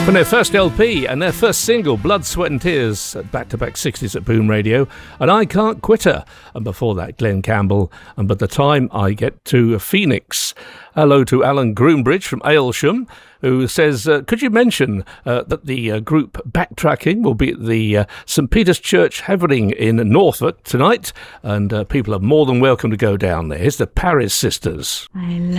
From their first LP and their first single, Blood, Sweat and Tears, at back-to-back 60s at Boom Radio, and I Can't Quit Her. And before that, Glenn Campbell, and By the Time I Get to Phoenix. Hello to Alan Groombridge from Aylsham, who says, could you mention that the group Backtracking will be at the St Peter's Church, Havering in Norfolk tonight, and people are more than welcome to go down there. Here's the Paris Sisters.